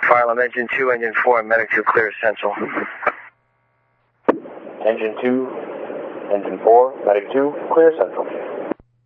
File on Engine 2, Engine 4, and Medic 2 clear Central. Engine 2, Engine 4, Medic 2, clear Central.